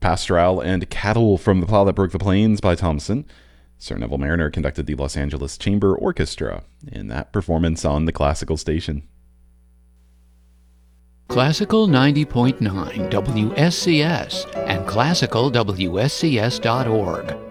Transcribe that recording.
Pastoral and Cattle from the Plow That Broke the Plains by Thompson. Sir Neville Mariner conducted the Los Angeles Chamber Orchestra in that performance on the classical station. Classical 90.9 WSCS and classicalwscs.org.